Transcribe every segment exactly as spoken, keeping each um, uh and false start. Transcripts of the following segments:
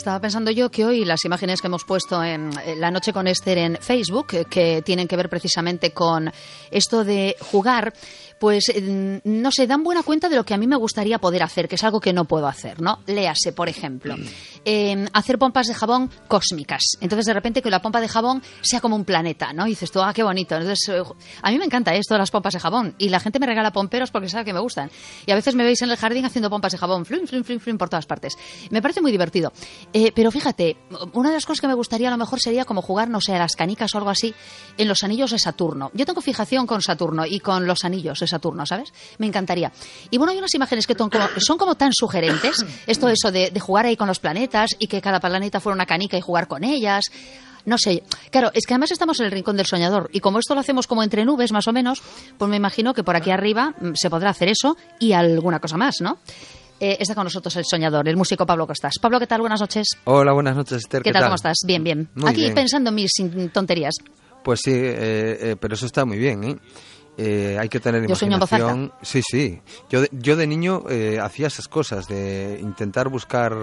Estaba pensando yo que hoy las imágenes que hemos puesto en La Noche con Esther en Facebook, que tienen que ver precisamente con esto de jugar, pues no sé, dan buena cuenta de lo que a mí me gustaría poder hacer, que es algo que no puedo hacer, ¿no? Léase, por ejemplo, eh, hacer pompas de jabón cósmicas. Entonces, de repente, que la pompa de jabón sea como un planeta, ¿no? Y dices tú, ah, qué bonito. Entonces, eh, a mí me encanta esto de las pompas de jabón. Y la gente me regala pomperos porque sabe que me gustan. Y a veces me veis en el jardín haciendo pompas de jabón, flum, flum, flum, flum, por todas partes. Me parece muy divertido. Eh, pero fíjate, una de las cosas que me gustaría a lo mejor sería como jugar, no sé, a las canicas o algo así, en los anillos de Saturno. Yo tengo fijación con Saturno y con los anillos de Saturno, ¿sabes? Me encantaría. Y bueno, hay unas imágenes que son como, son como tan sugerentes, esto eso de, de jugar ahí con los planetas y que cada planeta fuera una canica y jugar con ellas. No sé, claro, es que además estamos en el rincón del soñador y como esto lo hacemos como entre nubes más o menos, pues me imagino que por aquí arriba se podrá hacer eso y alguna cosa más, ¿no? Eh, está con nosotros el soñador, el músico Pablo Costas. Pablo, ¿qué tal? Buenas noches. Hola, buenas noches, Esther. ¿Qué, ¿Qué tal? tal? ¿Cómo estás? Bien, bien. Muy Aquí bien. Pensando en mis tonterías. Pues sí, eh, eh, pero eso está muy bien, ¿eh? Eh, hay que tener Yo sueño en voz imaginación. alta. Sí, sí. Yo de, yo de niño eh, hacía esas cosas, de intentar buscar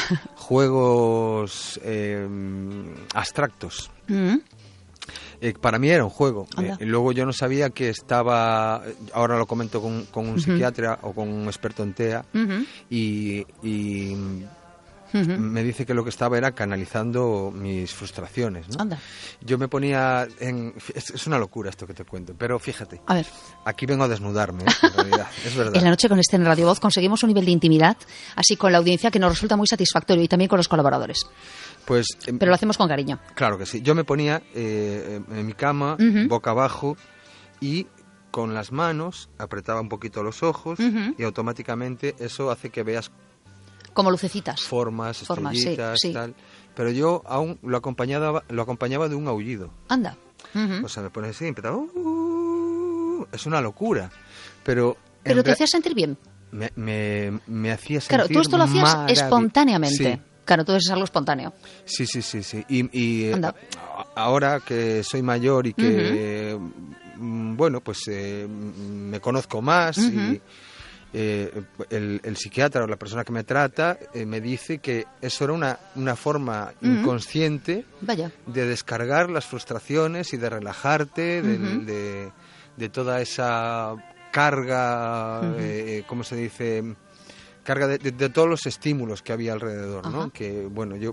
juegos eh, abstractos. Mm-hmm. Eh, para mí era un juego. Eh, luego yo no sabía que estaba, ahora lo comento con, con un uh-huh. psiquiatra o con un experto en T E A, uh-huh. y... y Uh-huh. me dice que lo que estaba era canalizando mis frustraciones, ¿no? Anda. Yo me ponía en... Es, es una locura esto que te cuento, pero fíjate. A ver. Aquí vengo a desnudarme, ¿eh? En realidad, es verdad. En La Noche con Esther en Radio Voz conseguimos un nivel de intimidad, así con la audiencia, que nos resulta muy satisfactorio y también con los colaboradores. Pues... Eh, pero lo hacemos con cariño. Claro que sí. Yo me ponía eh, en mi cama, uh-huh. boca abajo, y con las manos apretaba un poquito los ojos, uh-huh. y automáticamente eso hace que veas como lucecitas, formas, formas estrellitas, sí, sí. tal. Pero yo aún lo acompañaba, lo acompañaba de un aullido. Anda. Uh-huh. O sea, me pones así y empezaba... Uh, es una locura. Pero... Pero te hacía sentir bien. Me, me, me hacía sentir... Claro, tú esto lo hacías marav- espontáneamente. Sí. Claro, tú es algo espontáneo. Sí, sí, sí, sí. Y, y eh, ahora que soy mayor y que, uh-huh. bueno, pues eh, me conozco más uh-huh. y... Eh, el, el psiquiatra o la persona que me trata eh, me dice que eso era una, una forma uh-huh. inconsciente Vaya. de descargar las frustraciones y de relajarte de, uh-huh. de, de toda esa carga, uh-huh. eh, ¿cómo se dice? Carga de, de, de todos los estímulos que había alrededor, uh-huh. ¿no? Que, bueno, yo...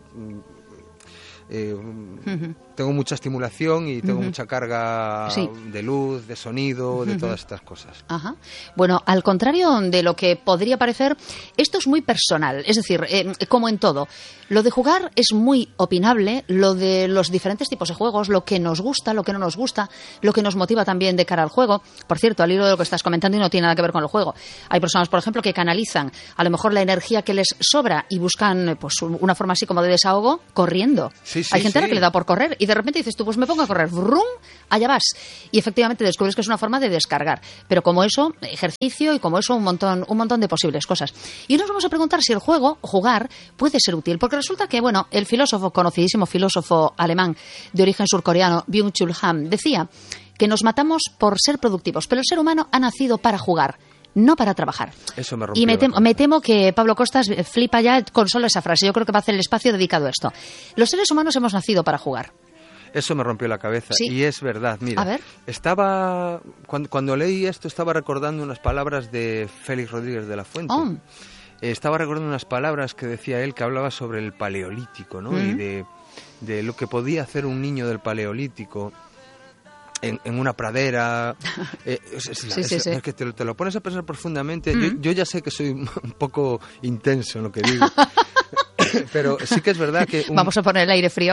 Eh, uh-huh. tengo mucha estimulación y tengo uh-huh. mucha carga sí. de luz, de sonido, de uh-huh. todas estas cosas. Ajá. Bueno, al contrario de lo que podría parecer, esto es muy personal, es decir, eh, como en todo. Lo de jugar es muy opinable, lo de los diferentes tipos de juegos, lo que nos gusta, lo que no nos gusta, lo que nos motiva también de cara al juego. Por cierto, al hilo de lo que estás comentando y no tiene nada que ver con el juego. Hay personas, por ejemplo, que canalizan a lo mejor la energía que les sobra y buscan pues una forma así como de desahogo corriendo. Sí, sí, Hay gente sí. a la que le da por correr y de repente dices tú, pues me pongo a correr, ¡brum!, allá vas. Y efectivamente descubres que es una forma de descargar. Pero como eso, ejercicio y como eso, un montón, un montón de posibles cosas. Y hoy nos vamos a preguntar si el juego, jugar, puede ser útil. Porque resulta que, bueno, el filósofo, conocidísimo filósofo alemán de origen surcoreano, Byung-Chul Han, decía que nos matamos por ser productivos, pero el ser humano ha nacido para jugar, no para trabajar. Eso me rompió. Y me temo, me temo que Pablo Costas flipa ya con solo esa frase. Yo creo que va a hacer el espacio dedicado a esto. Los seres humanos hemos nacido para jugar. Eso me rompió la cabeza. ¿Sí? Y es verdad, mira. A ver. Estaba, cuando, cuando leí esto, estaba recordando unas palabras de Félix Rodríguez de la Fuente. Oh. Eh, estaba recordando unas palabras que decía él, que hablaba sobre el paleolítico, ¿no? Mm. Y de, de lo que podía hacer un niño del paleolítico en, en una pradera. Eh, es, es, sí, es, sí, es, sí. es que te, te lo pones a pensar profundamente. Mm. Yo, yo ya sé que soy un poco intenso en lo que digo. Pero sí que es verdad que... Un... Vamos a poner el aire frío.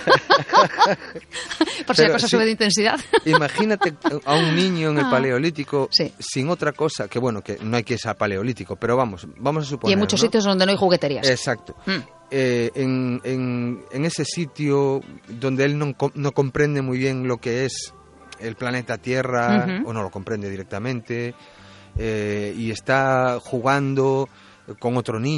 Por si la cosa sí, sube de intensidad. Imagínate a un niño en el paleolítico sí. sin otra cosa, que bueno, que no hay que ir al paleolítico, pero vamos, vamos a suponer... Y en muchos ¿no? sitios donde no hay jugueterías. Exacto. Mm. Eh, en, en, en ese sitio donde él no, no comprende muy bien lo que es el planeta Tierra, uh-huh. o no lo comprende directamente, eh, y está jugando con otro niño,